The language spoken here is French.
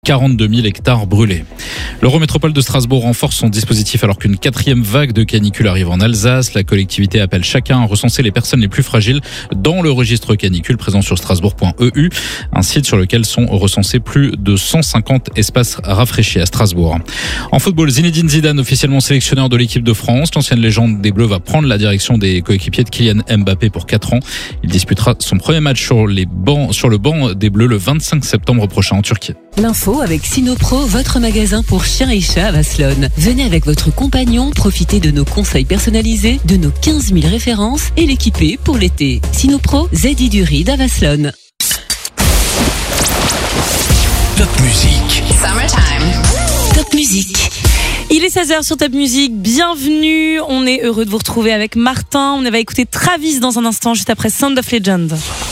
42 000 hectares brûlés. L'Eurométropole de Strasbourg renforce son dispositif alors qu'une 4e vague de canicule arrive en Alsace. La collectivité appelle chacun à recenser les personnes les plus fragiles dans le registre canicule présent sur strasbourg.eu, un site sur lequel sont recensés plus de 150 espaces rafraîchis à Strasbourg. En football, Zinedine Zidane, officiellement sélectionneur de l'équipe de France. L'ancienne légende des Bleus va prendre la direction des coéquipiers de Kylian Mbappé pour 4 ans. Il disputera son premier match sur le banc des Bleus le 25 septembre prochain en Turquie. L'info avec Sinopro, votre magasin pour chiens et chats à Vasselonne. Venez avec votre compagnon, profitez de nos conseils personnalisés, de nos 15 000 références et l'équiper pour l'été. Sinopro, ZI du Ride à Vasselonne. Top Musique. Summertime. Top Musique. Il est 16h sur Top Musique, bienvenue, on est heureux de vous retrouver avec Martin, on va écouter Travis dans un instant juste après Sound of Legend.